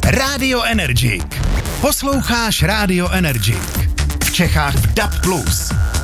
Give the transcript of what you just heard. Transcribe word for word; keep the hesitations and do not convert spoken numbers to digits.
Radio Energik. Posloucháš Radio Energik. V Čechách v D A B plus.